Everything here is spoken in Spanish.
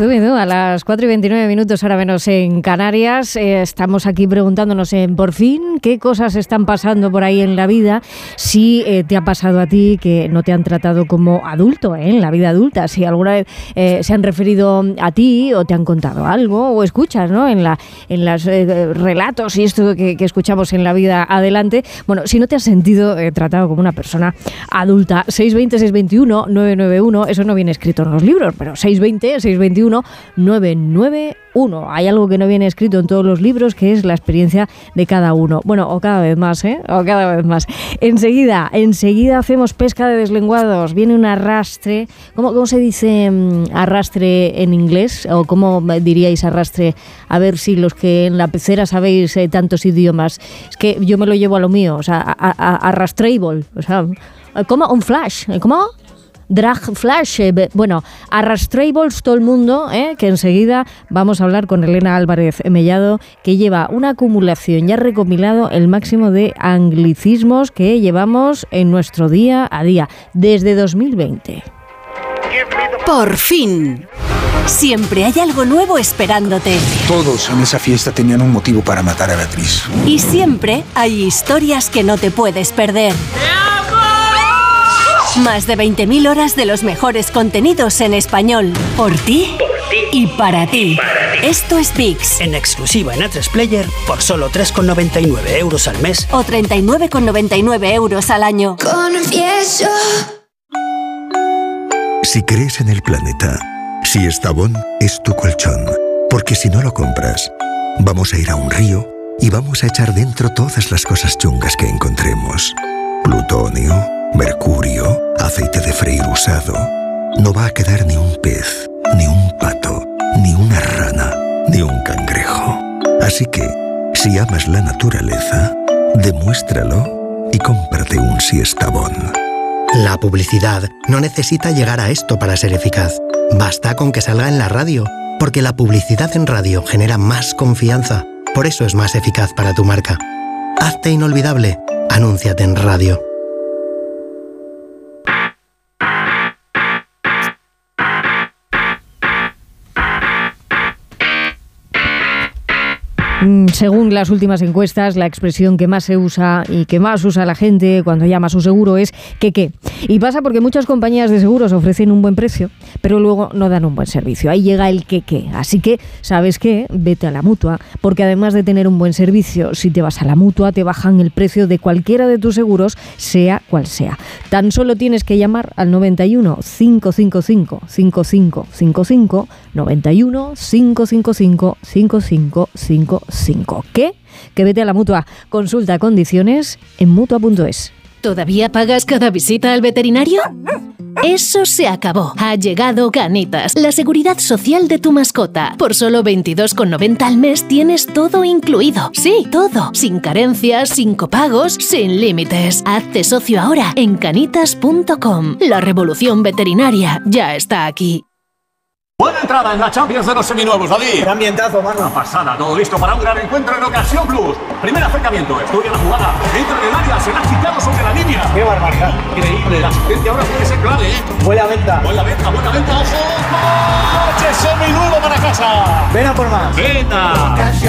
A las 4:29, ahora menos en Canarias. Estamos aquí preguntándonos por fin qué cosas están pasando por ahí en la vida. Si te ha pasado a ti que no te han tratado como adulto, en la vida adulta. Si alguna vez se han referido a ti o te han contado algo o escuchas, ¿no? en los relatos y esto que escuchamos en la vida adelante. Bueno, si no te has sentido tratado como una persona adulta, 620-621-991, eso no viene escrito en los libros, pero 620-621-991. Hay algo que no viene escrito en todos los libros, que es la experiencia de cada uno. Bueno, o cada vez más, o cada vez más. Enseguida hacemos pesca de deslenguados. Viene un arrastre. ¿Cómo se dice arrastre en inglés? ¿O cómo diríais arrastre? A ver si los que en la pecera sabéis tantos idiomas. Es que yo me lo llevo a lo mío. O sea, arrastrable. O sea, ¿cómo? Un flash. ¿Cómo? Drag Flash, bueno, arrastrables todo el mundo, que enseguida vamos a hablar con Elena Álvarez Mellado, que lleva una acumulación, ya ha recopilado el máximo de anglicismos que llevamos en nuestro día a día, desde 2020. Por fin. Siempre hay algo nuevo esperándote. Todos en esa fiesta tenían un motivo para matar a Beatriz. Y siempre hay historias que no te puedes perder. Más de 20.000 horas de los mejores contenidos en español. Por ti y para ti. Esto es VIX. En exclusiva en A3 Player por solo 3,99 € al mes. O 39,99 € al año. Confieso. Si crees en el planeta, si Estavón es tu colchón. Porque si no lo compras, vamos a ir a un río y vamos a echar dentro todas las cosas chungas que encontremos. Plutonio, mercurio, aceite de freír usado. No va a quedar ni un pez, ni un pato, ni una rana, ni un cangrejo. Así que, si amas la naturaleza, demuéstralo y cómprate un Siestabón. La publicidad no necesita llegar a esto para ser eficaz. Basta con que salga en la radio, porque la publicidad en radio genera más confianza. Por eso es más eficaz para tu marca. Hazte inolvidable. Anúnciate en radio. Según las últimas encuestas, la expresión que más se usa y que más usa la gente cuando llama a su seguro es ¿qué? Y pasa porque muchas compañías de seguros ofrecen un buen precio, pero luego no dan un buen servicio. Ahí llega el ¿qué? Así que, ¿sabes qué? Vete a la Mutua, porque además de tener un buen servicio, si te vas a la Mutua, te bajan el precio de cualquiera de tus seguros, sea cual sea. Tan solo tienes que llamar al 91 555 5555, 91 555 5555. ¿Qué? Que vete a la Mutua. Consulta condiciones en Mutua.es. ¿Todavía pagas cada visita al veterinario? Eso se acabó. Ha llegado Canitas, la seguridad social de tu mascota. Por solo 22,90 al mes tienes todo incluido. Sí, todo. Sin carencias, sin copagos, sin límites. Hazte socio ahora en canitas.com. La revolución veterinaria ya está aquí. Buena entrada en la Champions de los seminuevos, David. ¡Qué ambientazo, mano! Una pasada, todo listo para un gran encuentro en Ocasión Plus. Primer acercamiento, estudia la jugada, entra en el área, se la ha quitado sobre la línea. ¡Qué barbaridad! Increíble, la asistencia ahora puede ser clave, Buena venta, ojo. ¡Coche seminuevo para casa! ¡Ven a por más! ¡Venta!